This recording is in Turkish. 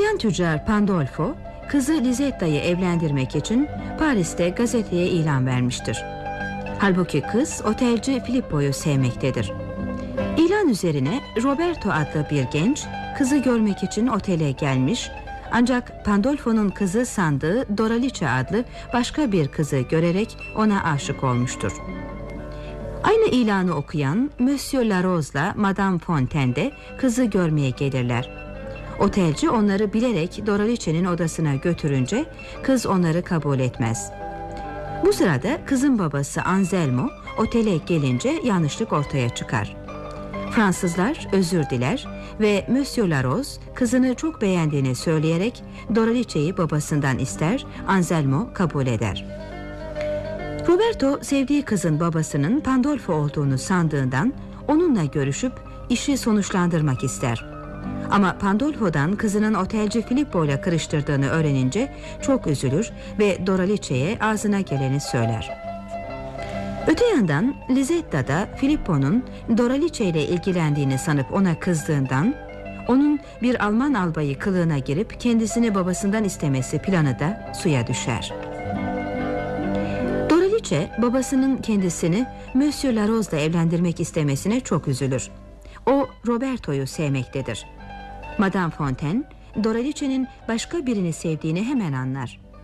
İtalyan tüccar Pandolfo, kızı Lisetta'yı evlendirmek için Paris'te gazeteye ilan vermiştir. Halbuki kız otelci Filippo'yu sevmektedir. İlan üzerine Roberto adlı bir genç kızı görmek için otele gelmiş, ancak Pandolfo'nun kızı sandığı Doralice adlı başka bir kızı görerek ona aşık olmuştur. Aynı ilanı okuyan Monsieur Larose'la Madame Fontaine de kızı görmeye gelirler. Otelci onları bilerek Doralice'nin odasına götürünce kız onları kabul etmez. Bu sırada kızın babası Anselmo otele gelince yanlışlık ortaya çıkar. Fransızlar özür diler ve Monsieur Larose kızını çok beğendiğini söyleyerek Doralice'yi babasından ister, Anselmo kabul eder. Roberto sevdiği kızın babasının Pandolfo olduğunu sandığından onunla görüşüp işi sonuçlandırmak ister. Ama Pandolfo'dan kızının otelci Filippo ile karıştırdığını öğrenince çok üzülür ve Doralice'ye ağzına geleni söyler. Öte yandan Lisetta da Filippo'nun Doralice ile ilgilendiğini sanıp ona kızdığından onun bir Alman albayı kılığına girip kendisini babasından istemesi planı da suya düşer. Doralice babasının kendisini Monsieur Larose'la evlendirmek istemesine çok üzülür. O Roberto'yu sevmektedir. Madame Fontaine, Doralice'nin başka birini sevdiğini hemen anlar.